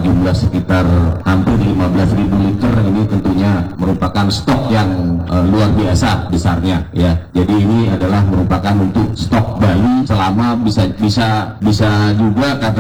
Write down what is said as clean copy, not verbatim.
jumlah sekitar hampir 15.000 liter. Ini tentunya merupakan stok yang luar biasa besarnya ya. Jadi ini adalah merupakan untuk stok Bali selama bisa juga karena